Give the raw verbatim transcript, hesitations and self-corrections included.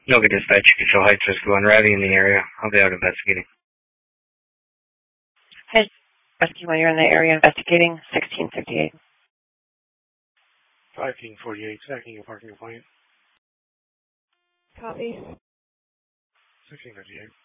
Noga Dispatch, Control Heights, Rescue One, arriving in the area. I'll be out investigating. Hi, Rescue One, you're in the area investigating, sixteen fifty-eight. five King forty-eight, stacking a parking complaint. Copy. sixteen fifty-eight.